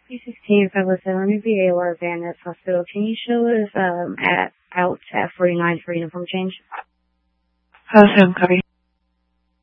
P16 507 VA Van Ness Hospital. Can you show us out at 49 for uniform change? How's him, copy?